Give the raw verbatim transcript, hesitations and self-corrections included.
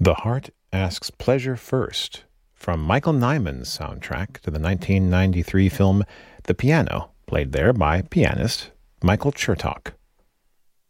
The Heart Asks Pleasure First, from Michael Nyman's soundtrack to the nineteen ninety-three film The Piano, played there by pianist Michael Chertok.